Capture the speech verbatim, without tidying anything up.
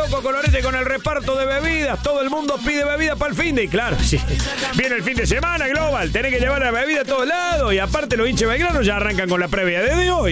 loco, Colorete, con el reparto de bebidas. Todo el mundo pide bebida para el fin de. Y claro, sí. Viene el fin de semana, Global. Tenés que llevar la bebida a todos lados. Y aparte, los hinchas belgranos ya arrancan con la previa de hoy.